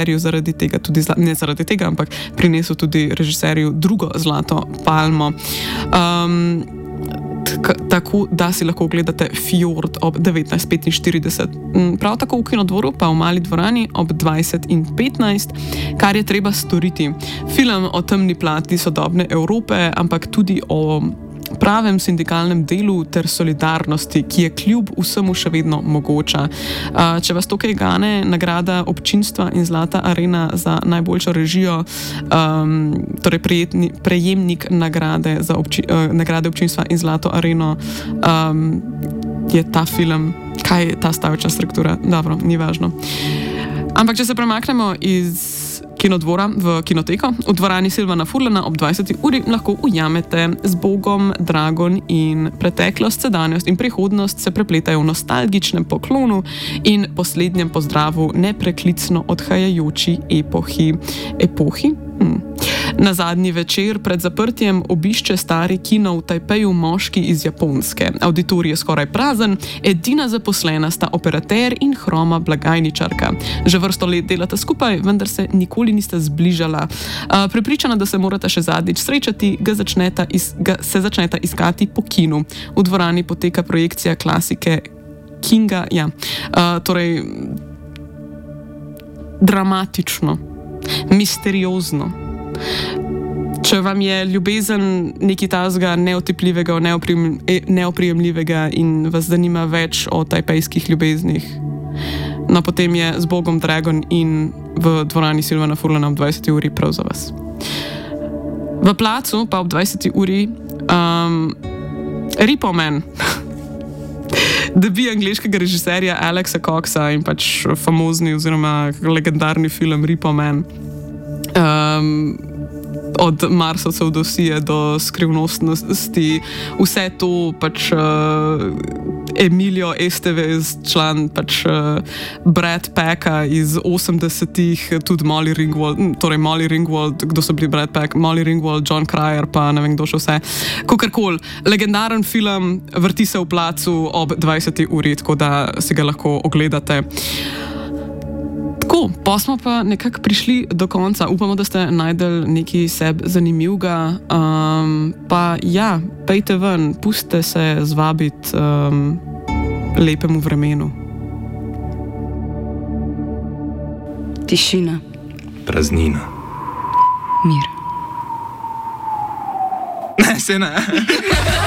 režiserju zaradi tega tudi, ne zaradi tega, ampak prinesel tudi režiserju drugo zlato palmo. Tako da si lahko ogledate Fjord ob 19:45. Prav tako v Kinodvoru, pa v Mali dvorani ob 20:15. Kar je treba storiti? Film o temni plati sodobne Evrope, ampak tudi o pravem sindikalnem delu ter solidarnosti, ki je kljub vsemu še vedno mogoča. Če vas tukaj gane nagrada občinstva in Zlata arena za najboljšo režijo, torej prejemnik nagrade občinstva in Zlato areno, je ta film, kaj je ta stavečna struktura? Dobro, ni važno. Ampak če se premaknemo iz Kinodvora v Kinoteko, v dvorani Silvana Furlana ob 20. uri lahko ujamete Z Bogom, Dragon in preteklost, sedanjost in prihodnost se prepletajo v nostalgičnem poklonu in poslednjem pozdravu nepreklicno odhajajoči epohi. Na zadnji večer pred zaprtjem obišče stari kino v Tajpeju moški iz Japonske. Auditorij je skoraj prazen, edina zaposlena sta operater in hroma blagajničarka. Že vrsto let delata skupaj, vendar se nikoli nista zbližala. Prepričana, da se morata še zadnjič srečati, se začneta iskati po kinu. V dvorani poteka projekcija klasike Kinga, torej dramatično, misteriozno. Če vam je ljubezen nekaj tazga neotipljivega, neoprijemljivega in vas zanima več o tajpejskih ljubeznih, no potem je Z Bogom, Dragon in v dvorani Silvana Furlana ob 20. uri prav za vas. V Placu pa ob 20. uri Repo Man. Debi angleškega režiserja Alexa Coxa in pač famozni oziroma legendarni film Repo Man. Od Marsovcev do Sije do skrivnostnosti, vse to pač Emilio Estevez, član pač Brad Packa iz 80-ih, tudi Molly Ringwald, kdo so bili Brad Pack, Molly Ringwald, John Cryer, pa ne vem kdo še vse. Kakorkoli, legendaren film, vrti se v Placu ob 20. uri, tako da si ga lahko ogledate. Tako, pa smo pa nekako prišli do konca. Upamo, da ste najdeli nekaj sebi zanimivega. Pa ja, pejte ven, pustite se zvabiti lepemu vremenu. Tišina. Praznina. Mir. Ne, se ne.